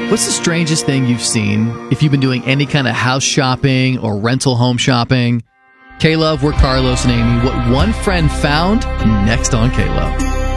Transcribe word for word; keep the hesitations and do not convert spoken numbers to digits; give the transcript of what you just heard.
What's the strangest thing you've seen if you've been doing any kind of house shopping or rental home shopping? K-Love, we're Carlos and Amy. What one friend found next on K-Love.